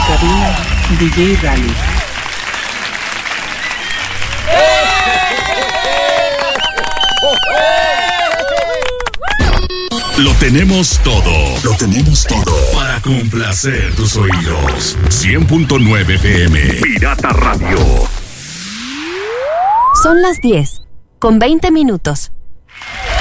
cabina, DJ Rally. Lo tenemos todo. Lo tenemos todo para complacer tus oídos. 100.9 FM. Pirata Radio. Son las 10, con 20 minutos.